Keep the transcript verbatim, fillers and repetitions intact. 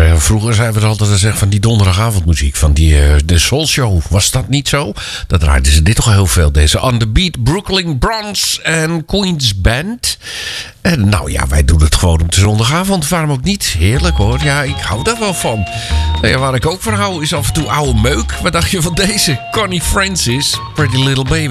uh, vroeger zeiden we er altijd gezegd van die donderdagavondmuziek. Van die, uh, de Soul Show. Was dat niet zo? Dat draaiden ze dit toch heel veel. Deze On The Beat, Brooklyn Bronze en Queen's Band. En nou ja, wij doen het gewoon op de zondagavond. Waarom ook niet? Heerlijk hoor. Ja, ik hou daar wel van. Nou ja, waar ik ook van hou is af en toe oude meuk. Wat dacht je van deze? Connie Francis, Pretty Little Baby.